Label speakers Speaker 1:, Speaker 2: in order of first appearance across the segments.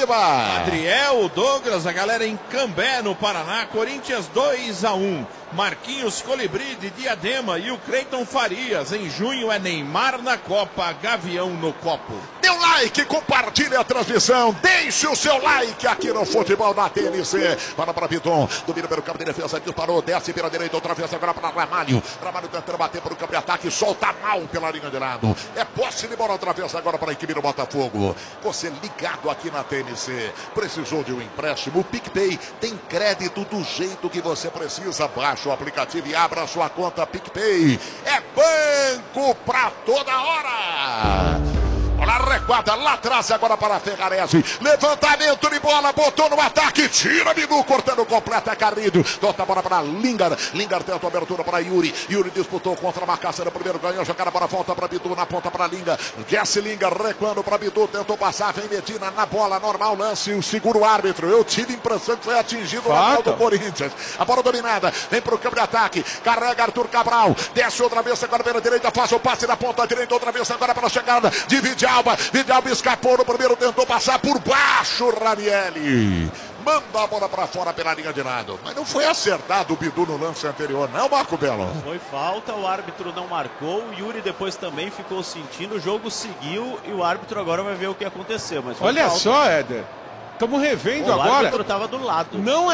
Speaker 1: expectativa.
Speaker 2: Adriel, Douglas, a galera em Cambé, no Paraná, Corinthians 2-1. Marquinhos Colibri de Diadema e o Cleiton Farias. Em junho é Neymar na Copa, Gavião no copo.
Speaker 1: Dê um like, compartilhe a transmissão, deixe o seu like aqui no Futebol na TNC. Para Piton, domina pelo campo de defesa, disparou, desce pela direita, outra vez agora para Ramalho. Ramalho tentando bater para o campo de ataque, solta mal pela linha de lado. É posse de bola outra vez agora para a equipe do Botafogo. Você ligado aqui na TNC, precisou de um empréstimo? O PicPay tem crédito do jeito que você precisa. Baixe o aplicativo e abra sua conta PicPay. É banco pra toda hora. Olha a recuada lá atrás agora para Ferrarese. Levantamento de bola, botou no ataque. Tira Bidu, cortando completa Carrilho. Volta a bola para Lingard. Lingard tenta a abertura para Yuri. Yuri disputou contra a marcação no primeiro, ganhou, jogada para volta para Bidu, na ponta para Lingard. Jesse Lingard recuando para Bidu, tentou passar, vem Medina na bola, normal lance, o segura o árbitro. Eu tive a impressão que foi atingido o lateral do Corinthians. A bola dominada, vem para o campo de ataque. Carrega Arthur Cabral, desce outra vez agora pela direita, faz o passe na ponta direita, outra vez agora para a chegada de Vidalba escapou no primeiro, tentou passar por baixo, Ranieri manda a bola para fora pela linha de lado, mas não foi acertado o Bidu no lance anterior, não, Marco Belo?
Speaker 3: Foi falta, o árbitro não marcou, o Yuri depois também ficou sentindo, o jogo seguiu e o árbitro agora vai ver o que aconteceu. Mas
Speaker 4: olha
Speaker 3: falta.
Speaker 4: Só, Éder, estamos revendo agora.
Speaker 3: O árbitro estava do lado.
Speaker 4: Não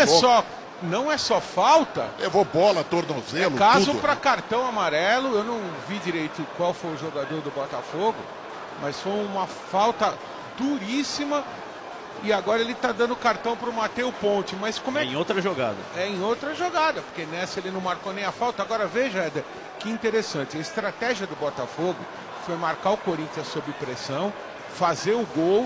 Speaker 4: é só falta.
Speaker 1: Levou bola, tornozelo,
Speaker 4: caso para cartão amarelo. Eu não vi direito qual foi o jogador do Botafogo, mas foi uma falta duríssima. E agora ele está dando cartão para o Matheus Ponte. Mas como é
Speaker 3: em outra jogada.
Speaker 4: É em outra jogada, porque nessa ele não marcou nem a falta. Agora veja, Éder, que interessante. A estratégia do Botafogo foi marcar o Corinthians sob pressão, fazer o gol.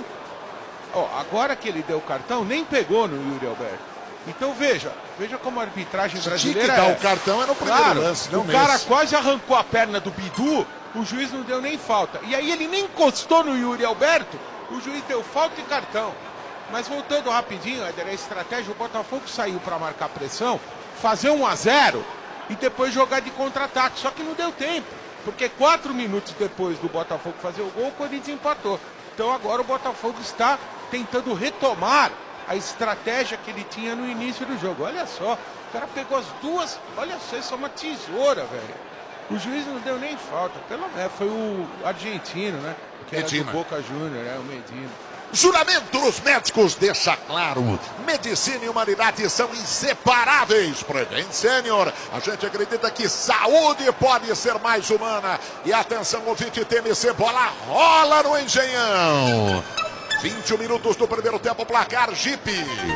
Speaker 4: Agora que ele deu o cartão, nem pegou no Yuri Alberto. Então veja como a arbitragem brasileira
Speaker 1: tinha que dar o cartão é no primeiro lance, não
Speaker 4: o cara quase arrancou a perna do Bidu, o juiz não deu nem falta. E aí ele nem encostou no Yuri Alberto, o juiz deu falta e cartão. Mas voltando rapidinho, Éder, a estratégia, o Botafogo saiu para marcar pressão, fazer 1-0 e depois jogar de contra-ataque. Só que não deu tempo, porque 4 minutos depois do Botafogo fazer o gol, o Corinthians empatou. Então agora o Botafogo está tentando retomar a estratégia que ele tinha no início do jogo. Olha só, o cara pegou as duas, olha só, isso é uma tesoura, velho. O juiz não deu nem falta, pelo menos foi o argentino, né? Que era do Boca Júnior, o Medina.
Speaker 1: Juramento dos médicos deixa claro, medicina e humanidade são inseparáveis. Prevent Senior, a gente acredita que saúde pode ser mais humana. E atenção, ouvinte TNC, bola rola no Engenhão. 21 minutos do primeiro tempo, placar Jeep.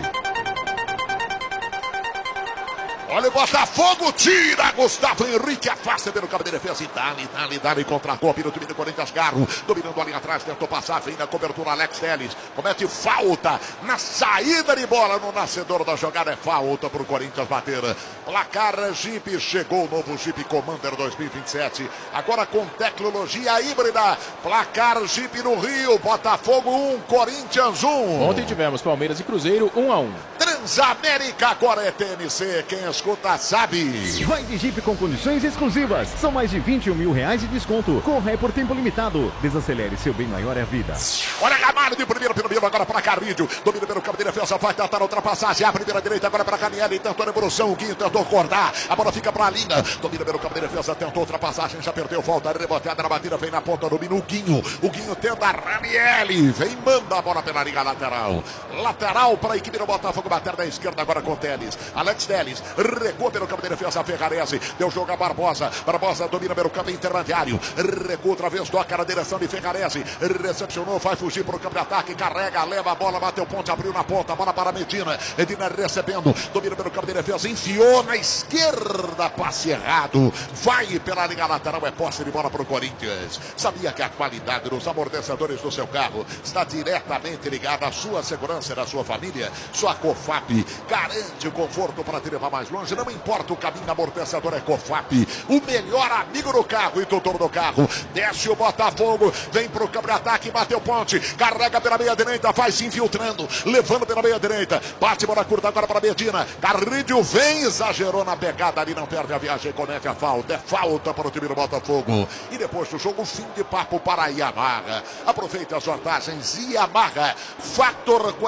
Speaker 1: Olha o Botafogo, tira Gustavo Henrique, afasta pelo campo de defesa. Dali contra a golpe no time do Corinthians. Garro, dominando ali atrás, tentou passar, vem na cobertura Alex Telles. Comete falta na saída de bola no nascedor da jogada. É falta para o Corinthians bater. Placar Jeep, chegou o novo Jeep Commander 2027. Agora com tecnologia híbrida. Placar Jeep no Rio, Botafogo 1, Corinthians 1.
Speaker 5: Ontem tivemos Palmeiras e Cruzeiro 1-1.
Speaker 1: Transamérica, agora é TNC, quem escuta sabe.
Speaker 6: Vai de Jeep com condições exclusivas. São mais de 21 mil reais de desconto. Corre por tempo limitado. Desacelere, seu bem maior é a vida.
Speaker 1: Olha Gamalho de primeiro pelo meio, agora para Carrilho. Domina pelo campo de defesa, vai tentar a ultrapassagem. A primeira direita agora para Canielli. Tentou a evolução, o Guinho tentou cortar. A bola fica para a linha. Domina pelo campo de defesa, tentou ultrapassagem, já perdeu, volta, reboteada na batida, vem na ponta, domina o Guinho. O Guinho tenta a Ranieri. Vem, manda a bola pela linha lateral. Lateral para a equipe do Botafogo, bater da esquerda agora com Telles. Alex Telles recua pelo campo de defesa, Ferrarese. Deu jogo a Barbosa. Barbosa domina pelo campo intermediário. Recua outra vez, toca na direção de Ferrarese. Recepcionou, vai fugir para o campo de ataque. Carrega, leva a bola, bateu ponte, abriu na ponta. Bola para Medina. Medina recebendo, domina pelo campo de defesa. Enfiou na esquerda, passe errado. Vai pela linha lateral, é posse de bola para o Corinthians. Sabia que a qualidade dos amortecedores do seu carro está diretamente ligada à sua segurança e da sua família? Sua COFAP garante o conforto para te levar mais longe. Não importa o caminho, amortecedor é COFAP, o melhor amigo do carro e tutor do carro. Desce o Botafogo, vem pro campo de ataque, bateu ponte, carrega pela meia direita, vai se infiltrando, levando pela meia direita, bate bola curta agora para Medina. Carrilho vem, exagerou na pegada ali, não perde a viagem, comete a falta. É falta para o time do Botafogo. E depois do jogo, fim de papo para a Yamaha. Aproveite as vantagens Yamaha, Fator